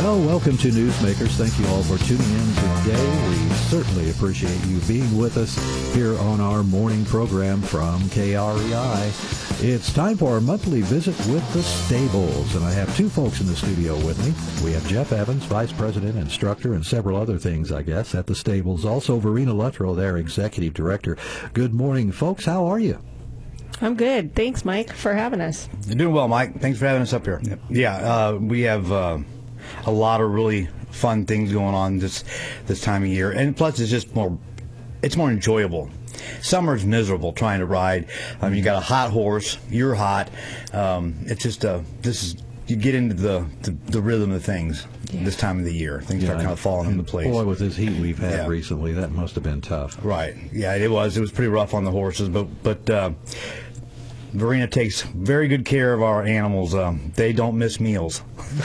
Well, welcome to Newsmakers. Thank you all for tuning in today. We certainly appreciate you being with us here on our morning program from KREI. It's time for our monthly visit with the Stables, and I have two folks in the studio with me. We have Jeff Evans, Vice President, Instructor, and several other things, I guess, at the Stables. Also, Verena Luttrell, their Executive Director. Good morning, folks. How are you? I'm good. Thanks, Mike, for having us. You're doing well, Mike. Thanks for having us up here. Yep. Yeah, we have a lot of really fun things going on this time of year, and plus it's more enjoyable. Summer's miserable trying to ride. You got a hot horse. You're hot. It's just you get into the rhythm of things this time of the year. Things start kind of falling into place. Boy, with this heat we've had recently, that must have been tough. Right. Yeah, it was. It was pretty rough on the horses, but Verena takes very good care of our animals. They don't miss meals.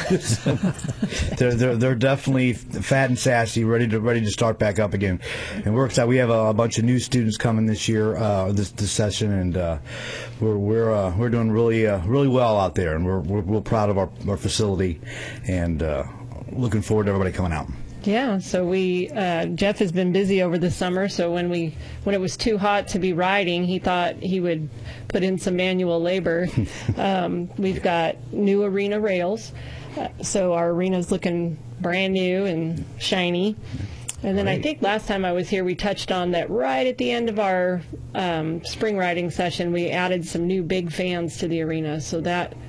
they're definitely fat and sassy, ready to start back up again. And we're excited. We have a bunch of new students coming this year, this session, and we're doing really well out there. And we're real proud of our facility, and looking forward to everybody coming out. Yeah, so Jeff has been busy over the summer, so when it was too hot to be riding, he thought he would put in some manual labor. We've got new arena rails, so our arena's looking brand new and shiny. And then I think last time I was here, we touched on that right at the end of our spring riding session, we added some new big fans to the arena, so that